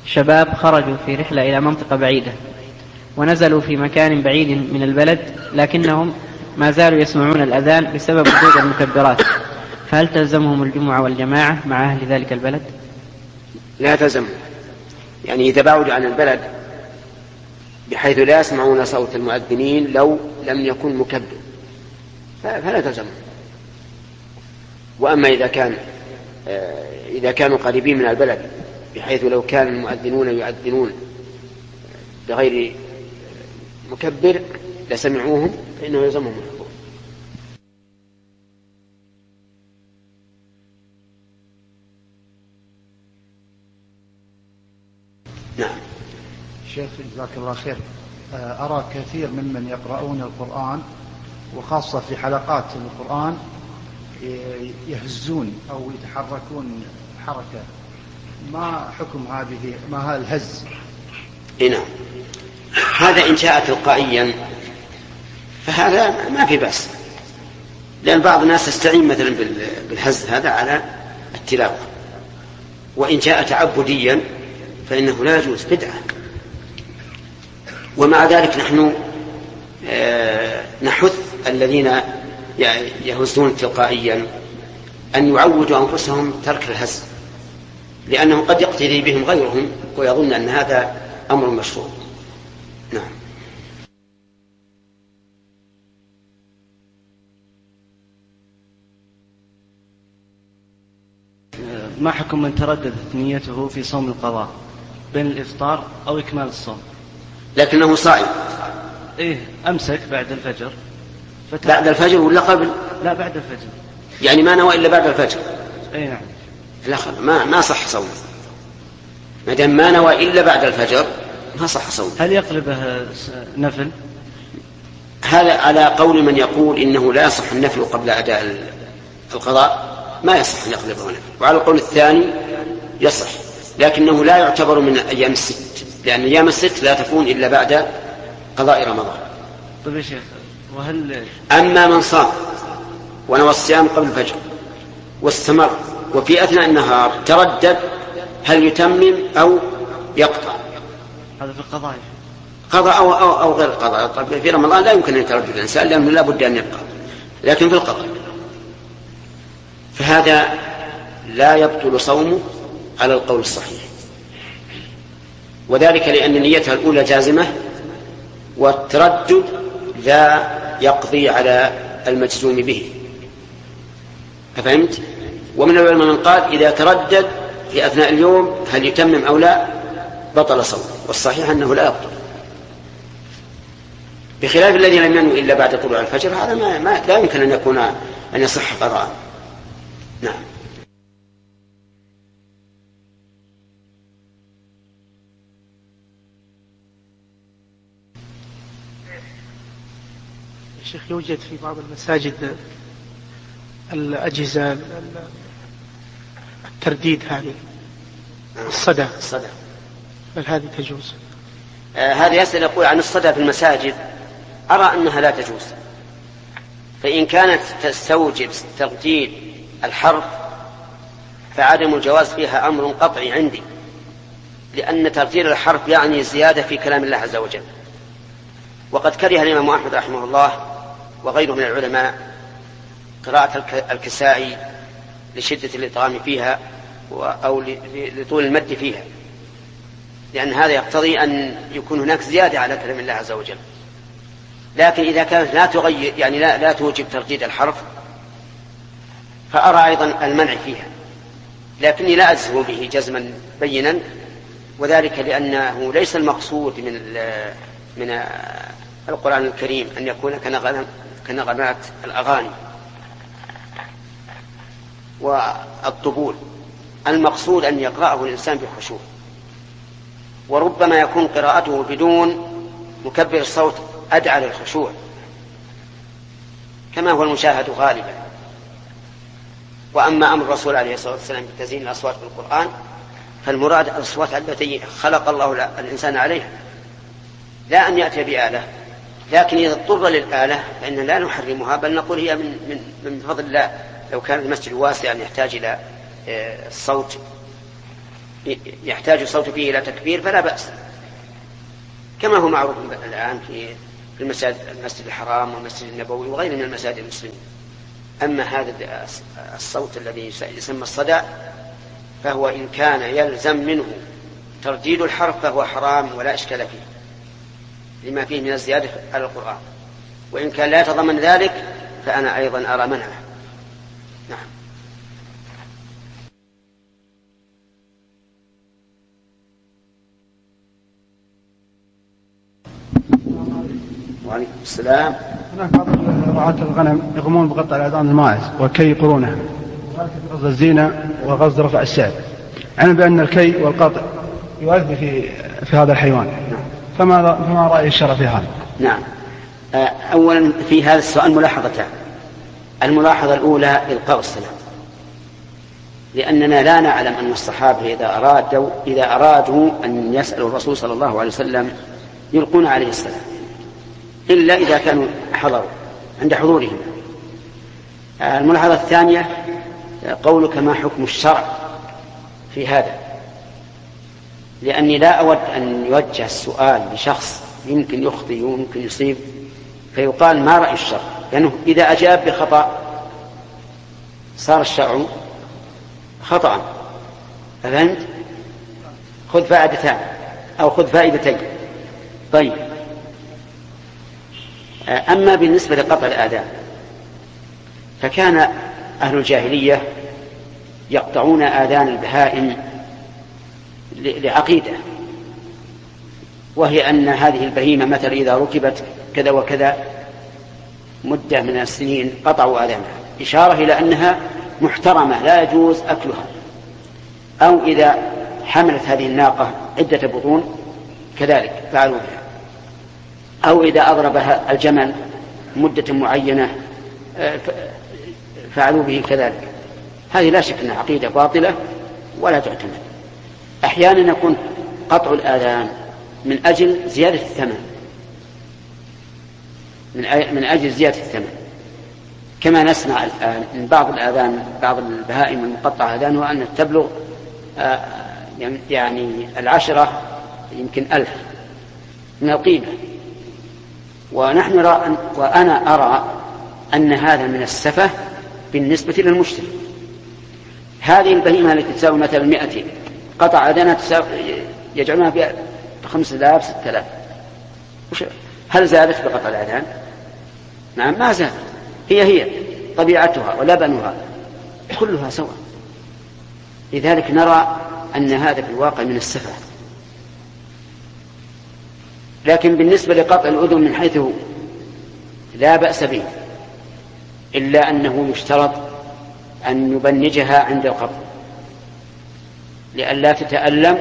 شباب خرجوا في رحلة إلى منطقة بعيدة ونزلوا في مكان بعيد من البلد، لكنهم ما زالوا يسمعون الأذان بسبب وجود المكبرات، فهل تلزمهم الجمعة والجماعة مع أهل ذلك البلد؟ لا تلزم، يعني إذا بعدوا عن البلد بحيث لا يسمعون صوت المؤذنين لو لم يكن مكبر فلا تلزم. وأما إذا كانوا قريبين من البلد بحيث لو كان المؤذنون يؤذنون بغير مكبر لسمعوهم فإنه يلزمهم الحضور. نعم. شيخ جزاك الله خير، أرى كثير ممن يقرؤون القرآن وخاصة في حلقات القرآن يهزون أو يتحركون حركة، ما حكم هذه؟ ما هذا الهز؟ نعم، هذا إن جاء تلقائيا فهذا ما في بأس، لأن بعض الناس يستعين مثلا بالهز هذا على التلاوة، وإن جاء تعبديا فإنه لا يجوز، بدعة. ومع ذلك نحن نحث الذين يهزون تلقائيا أن يعودوا أنفسهم ترك الهز، لأنه قد يقتدي بهم غيرهم ويظن أن هذا أمر مشروع. نعم. ما حكم من ترددت نيته في صوم القضاء بين الإفطار أو إكمال الصوم لكنه صائم؟ أمسك بعد الفجر. بعد الفجر ولا قبل؟ لا، بعد الفجر. يعني ما نوى إلا بعد الفجر؟ نعم. لا، ما صح صومه ما دام ما نوى إلا بعد الفجر، ما صح صومه. هل يقلبه نفل؟ هذا على قول من يقول إنه لا يصح النفل قبل أداء القضاء، ما يصح أن يقلبه نفل. وعلى القول الثاني يصح، لكنه لا يعتبر من أيام الست، لأن أيام الست لا تكون إلا بعد قضاء رمضان. طيب يا شيخ، أما من صام ونوى الصيام قبل الفجر واستمر وفي أثناء النهار تردد هل يتمم أو يقطع، هذا في القضاء قضاء أو غير قضاء. طيب في رمضان لا يمكن أن يتردد الإنسان لأنه لا بد أن يبقى، لكن في القضاء فهذا لا يبطل صومه على القول الصحيح، وذلك لأن نيتها الأولى جازمة والتردد لا يقضي على المجزوم به. أفهمت؟ ومن العلماء من قال إذا تردد في أثناء اليوم هل يتمم أو لا بطل صومه، والصحيح أنه لا يبطل، بخلاف الذي لم ينوي إلا بعد طلوع الفجر، هذا لا يمكن أن يكون أن يصح قضاء. نعم. شيخ، يوجد في بعض المساجد الأجهزة الترديد هذه الصدى، هل هذه تجوز؟ هذا يسأل يقول عن الصدى في المساجد، أرى أنها لا تجوز، فإن كانت تستوجب ترديد الحرف فعدم الجواز فيها أمر قطعي عندي، لأن ترديد الحرف يعني زيادة في كلام الله عز وجل. وقد كره الإمام أحمد رحمه الله وغيره من العلماء قراءة الكسائي لشدة الإطعام فيها أو لطول المد فيها، لأن هذا يقتضي أن يكون هناك زيادة على كلام الله عز وجل. لكن إذا كانت لا تغير يعني لا توجب ترديد الحرف فأرى أيضا المنع فيها، لكني لا أجزم به جزما بينا، وذلك لأنه ليس المقصود من القرآن الكريم أن يكون كنغمات الأغاني والطبول، المقصود أن يقرأه الإنسان بخشوع، وربما يكون قراءته بدون مكبر الصوت أدعى للخشوع كما هو المشاهد غالبا. وأما أمر الرسول عليه الصلاة والسلام بتزيين الأصوات بالقرآن فالمراد الأصوات التي خلق الله الإنسان عليها، لا أن يأتي بآلة، لكن إذا اضطر للآلة فإننا لا نحرمها، بل نقول هي من فضل الله. لو كان المسجد واسعا يحتاج إلى الصوت يحتاج الصوت فيه إلى تكبير فلا بأس، كما هو معروف الآن في المسجد الحرام والمسجد النبوي وغيره من المساجد المسلمين. أما هذا الصوت الذي يسمى الصدى فهو إن كان يلزم منه ترديد الحرف فهو حرام ولا إشكال فيه لما فيه من الزيادة على القرآن، وإن كان لا يتضمن ذلك فأنا أيضا أرى منعه. نعم. وعليكم السلام. هناك بعض رعاة الغنم يقومون بقطع الأذان الماعز وكي قرونها، غض الزينة وغض رفع السعر، علما بأن الكي والقطع يؤذي في هذا الحيوان، فما رأي الشرع في هذا؟ نعم. أولا في هذا السؤال ملاحظتان. الملاحظة الأولى إلقاء السلام، لأننا لا نعلم أن الصحابة إذا أرادوا أن يسألوا الرسول صلى الله عليه وسلم يلقون عليه السلام إلا إذا كانوا حضروا عند حضورهم. الملاحظة الثانية قولك ما حكم الشرع في هذا، لأني لا أود أن يوجه السؤال لشخص يمكن يخطئ ويمكن يصيب فيقال ما رأي الشرع، لأنه إذا أجاب بخطأ صار الشرع خطأ. فهمت؟ خذ فائدتان أو خذ فائدتين. طيب، أما بالنسبة لقطع الآذان فكان أهل الجاهلية يقطعون آذان البهائم لعقيدة، وهي أن هذه البهيمة مثلا إذا ركبت كذا وكذا مدة من السنين قطعوا آذانها، إشارة إلى أنها محترمة لا يجوز أكلها. أو إذا حملت هذه الناقة عدة بطون كذلك فعلوا بها. أو إذا أضربها الجمل مدة معينة فعلوا به كذلك. هذه لا شك أنها عقيدة باطلة ولا تعتمد. أحيانا يكون قطع الآذان من أجل زيادة الثمن، من أجل زيادة الثمن، كما نسمع الآن من بعض الآذان بعض البهائم المقطع آذانها أن تبلغ يعني 10 يمكن 1000 من القيمة. وأنا أرى أن هذا من السفة بالنسبة للمشتري. هذه البهيمة التي تساوي مثلا 200 قطع آذانها يجعلونها ب 5000 6000، هل زادت بقطع الآذان؟ نعم ما زادت، هي طبيعتها ولبنها كلها سواء. لذلك نرى أن هذا في الواقع من السفة. لكن بالنسبة لقطع الأذن من حيث لا بأس به، إلا أنه يشترط أن يبنجها عند القطع لئلا تتألم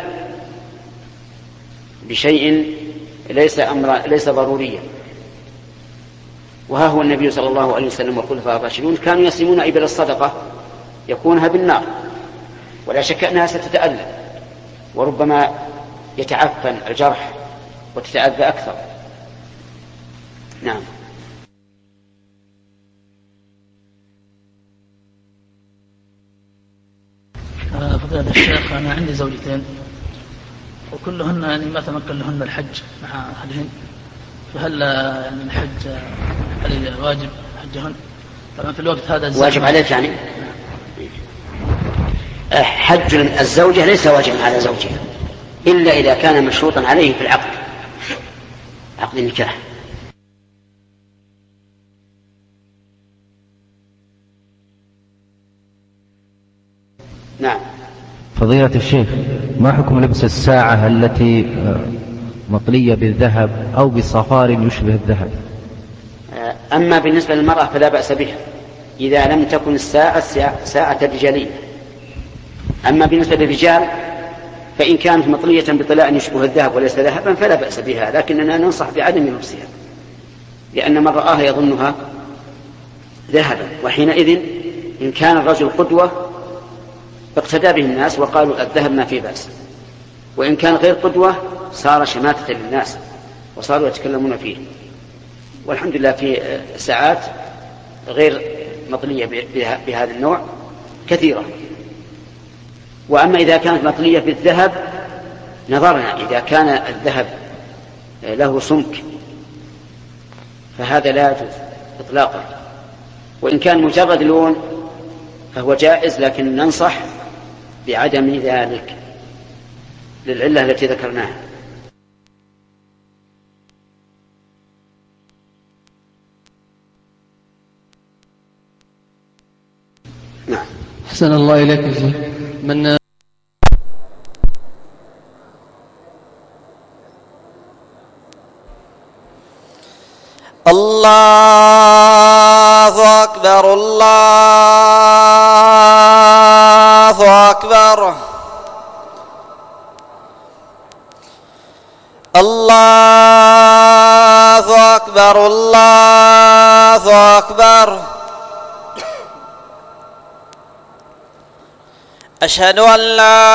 بشيء ليس ضروريا. وها هو النبي صلى الله عليه وسلم والخلفاء الراشدون كانوا يصيمون إبل الصدقة يكونها بالنار، ولا شك أنها ستتألم وربما يتعفن الجرح وتتأذى أكثر. نعم. فضيلة الشيخ، أنا عندي زوجتين وكلهن يعني ما تمكن لهن الحج مع أهلهن، فهل يعني الحج علي واجب حجهن؟ طبعا في الوقت هذا واجب عليك يعني حج الزوجة ليس واجبا على زوجها إلا إذا كان مشروطا عليه في العقد، عقد النكاح. نعم. فضيلة الشيخ، ما حكم لبس الساعة التي مطلية بالذهب أو بصفار يشبه الذهب؟ أما بالنسبة للمرأة فلا بأس بها إذا لم تكن الساعة ساعة رجالية. أما بالنسبة للرجال فإن كانت مطلية بطلاء يشبه الذهب وليس ذهبا فلا بأس بها، لكننا ننصح بعدم لبسها لأن من رآها يظنها ذهبا، وحينئذ إن كان الرجل قدوة اقتدى به الناس وقالوا الذهب ما فيه بأس، وإن كان غير قدوة صار شماتة للناس وصاروا يتكلمون فيه. والحمد لله في ساعات غير مطلية بهذا النوع كثيرة. وأما إذا كانت مطلية بالذهب نظرنا، إذا كان الذهب له سمك فهذا لا يجوز إطلاقا، وإن كان مجرد لون فهو جائز، لكن ننصح بعدم ذلك للعلة التي ذكرناها. نعم. أحسن الله إليك. من الله أكبر الله أكبر الله أكبر الله أكبر. أشهد أن لا